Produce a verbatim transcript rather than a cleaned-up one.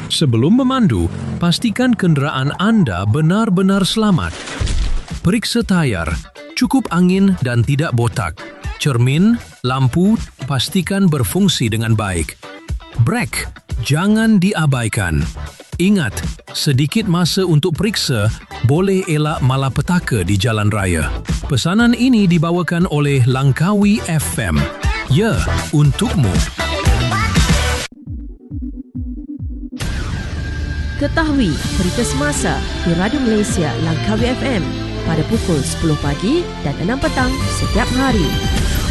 Sebelum memandu, pastikan kenderaan anda benar-benar selamat. Periksa tayar, cukup angin dan tidak botak. Cermin, lampu, pastikan berfungsi dengan baik. Brek, jangan diabaikan. Ingat, sedikit masa untuk periksa boleh elak malapetaka di jalan raya. Pesanan ini dibawakan oleh Langkawi F M. Ya, untukmu. Ketahui berita semasa di Radio Malaysia Langkawi F M pada pukul sepuluh pagi dan enam petang setiap hari.